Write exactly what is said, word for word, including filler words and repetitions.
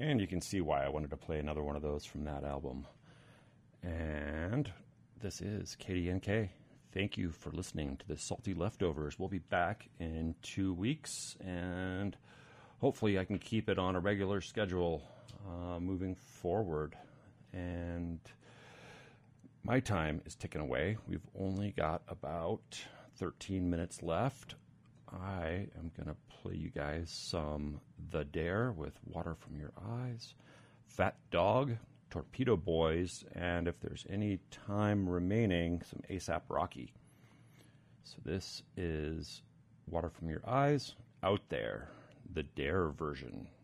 And you can see why I wanted to play another one of those from that album. And this is K D N K. Thank you for listening to the Salty Leftovers. We'll be back in two weeks, and hopefully I can keep it on a regular schedule uh, moving forward. And my time is ticking away. We've only got about thirteen minutes left. I am going to play you guys some The Dare with Water From Your Eyes, Fat Dog, Torpedo Boys, and if there's any time remaining, some A$AP Rocky. So this is Water From Your Eyes, Out There, the Dare version.